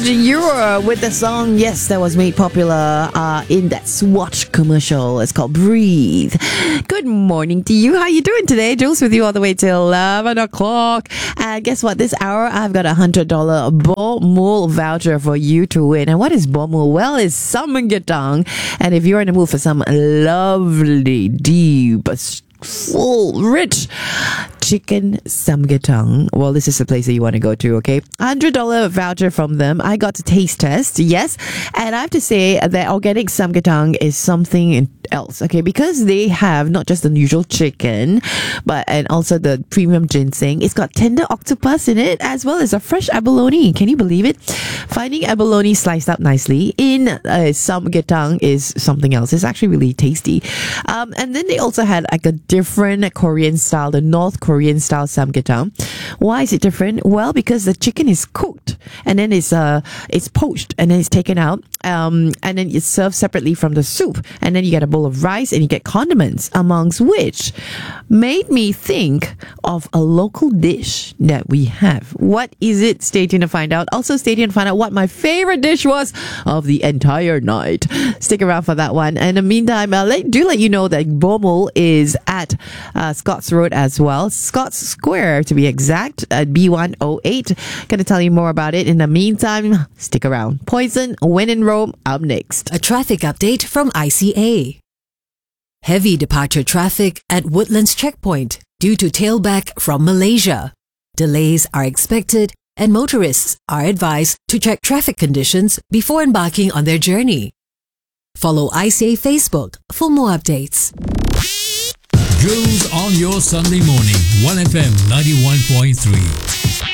You're with the song, yes, that was made popular in that Swatch commercial. It's called Breathe. Good morning to you. How you doing today? Jules with you all the way till 11 o'clock. And guess what? This hour, I've got $100 Bomul voucher for you to win. And what is Bomul? Well, it's Samgyetang. And if you're in the mood for some lovely, deep, full, rich chicken samgyetang, well, this is the place that you want to go to, okay? $100 voucher from them. I got to taste test, yes, and I have to say that organic samgyetang is something else, okay? Because they have not just the usual chicken, and also the premium ginseng. It's got tender octopus in it, as well as a fresh abalone. Can you believe it? Finding abalone sliced up nicely in samgyetang is something else. It's actually really tasty. And then they also had like a different Korean style, the North Korean style samgyetang. Why is it different? Well, because the chicken is cooked and then it's poached and then it's taken out, and then it's served separately from the soup, and then you get a bowl of rice and you get condiments, amongst which made me think of a local dish that we have. What is it? Stay tuned to find out. Also, stay tuned to find out what my favorite dish was of the entire night. Stick around for that one. And in the meantime, do let you know that Bomul is at Scotts Road as well. Scotts Square, to be exact, at B108. Going to tell you more about it. In the meantime, stick around. Poison, When in Rome, up next. A traffic update from ICA. Heavy departure traffic at Woodlands Checkpoint due to tailback from Malaysia. Delays are expected and motorists are advised to check traffic conditions before embarking on their journey. Follow ICA Facebook for more updates. Jules on your Sunday morning, 1FM 91.3.